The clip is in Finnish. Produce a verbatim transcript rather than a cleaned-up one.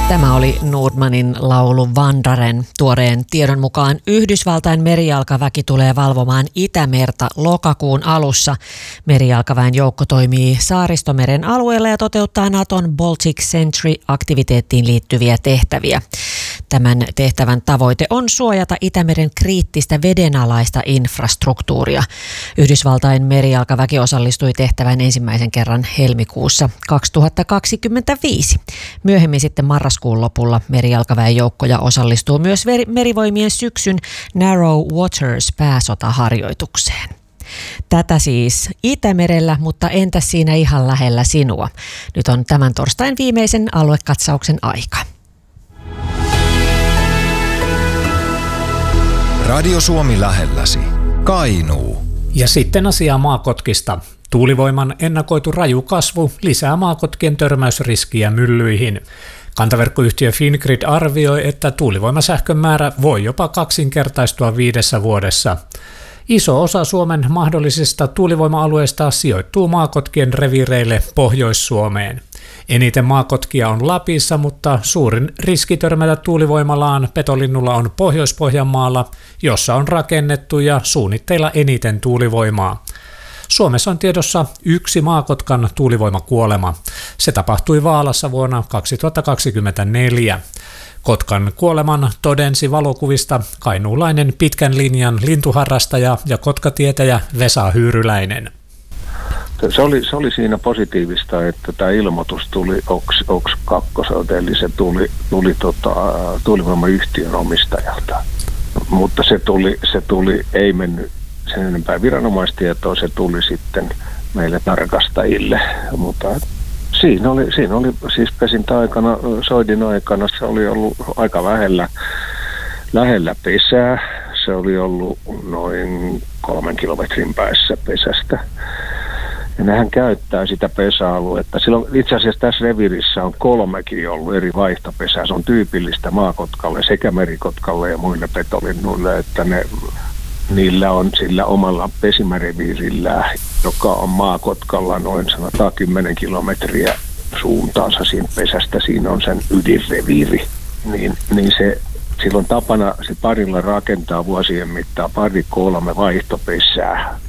Tämä oli Nordmanin laulu Vandaren. Tuoreen tiedon mukaan Yhdysvaltain merijalkaväki tulee valvomaan Itämerta lokakuun alussa. Merijalkaväen joukko toimii Saaristomeren alueella ja toteuttaa Naton Baltic Sentry-aktiviteettiin liittyviä tehtäviä. Tämän tehtävän tavoite on suojata Itämeren kriittistä vedenalaista infrastruktuuria. Yhdysvaltain merijalkaväki osallistui tehtävään ensimmäisen kerran helmikuussa kaksituhattakaksikymmentäviisi. Myöhemmin sitten marraskuun lopulla merijalkaväen joukkoja osallistuu myös merivoimien syksyn Narrow Waters -pääsotaharjoitukseen. Tätä siis Itämerellä, mutta entäs siinä ihan lähellä sinua? Nyt on tämän torstain viimeisen aluekatsauksen aika. Radio Suomi lähelläsi. Kainuu. Ja sitten asiaa maakotkista. Tuulivoiman ennakoitu raju kasvu lisää maakotkien törmäysriskiä myllyihin. Kantaverkkoyhtiö Fingrid arvioi, että tuulivoimasähkön määrä voi jopa kaksinkertaistua viidessä vuodessa. Iso osa Suomen mahdollisista tuulivoima-alueista sijoittuu maakotkien reviireille Pohjois-Suomeen. Eniten maakotkia on Lapissa, mutta suurin riski törmätä tuulivoimalaan petolinnulla on Pohjois-Pohjanmaalla, jossa on rakennettu ja suunnitteilla eniten tuulivoimaa. Suomessa on tiedossa yksi maakotkan tuulivoimakuolema. Se tapahtui Vaalassa vuonna kaksituhattakaksikymmentäneljä. Kotkan kuoleman todensi valokuvista kainuulainen pitkän linjan lintuharrastaja ja kotkatietäjä Vesa Hyyryläinen. Se oli, se oli siinä positiivista, että tämä ilmoitus tuli O K S, O K S kaksi, eli se tuli, tuli tota, tuulivoimayhtiön omistajalta. Mutta se tuli, se tuli, ei mennyt sen enempää viranomaistietoa, se tuli sitten meille tarkastajille. Mutta siinä oli, siinä oli siis pesintäaikana, soidin aikana, se oli ollut aika lähellä, lähellä pesää. Se oli ollut noin kolmen kilometrin päässä pesästä. Ja nehän käyttää sitä pesäaluetta. Silloin itse asiassa tässä reviirissä on kolmekin ollut eri vaihtopesää. Se on tyypillistä maakotkalle sekä merikotkalle ja muille petolinnuille, että ne, niillä on sillä omalla pesimäreviirillään, joka on maakotkalla noin sanotaan kymmenen kilometriä suuntaansa siinä pesästä. Siinä on sen ydinreviiri. Niin, niin se silloin tapana se parilla rakentaa vuosien mittaan pari kolme vaihtopesää.